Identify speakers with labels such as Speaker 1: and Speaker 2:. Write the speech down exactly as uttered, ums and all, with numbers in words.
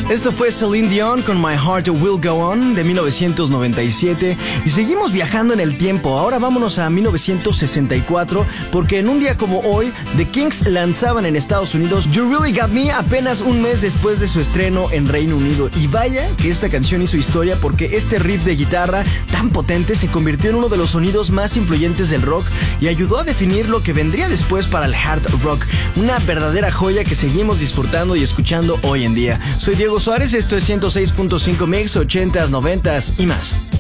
Speaker 1: Esto fue Celine Dion con My Heart Will Go On de mil novecientos noventa y siete y seguimos viajando en el tiempo. Ahora vámonos a mil novecientos sesenta y cuatro porque en un día como hoy The Kinks lanzaban en Estados Unidos You Really Got Me apenas un mes después de su estreno en Reino Unido. Y vaya que esta canción hizo historia porque este riff de guitarra tan potente se convirtió en uno de los sonidos más influyentes del rock y ayudó a definir lo que vendría después para el hard rock. Una verdadera joya que seguimos disfrutando y escuchando hoy en día. Soy Diego Suárez, esto es ciento seis punto cinco Mix, ochentas, noventas y más.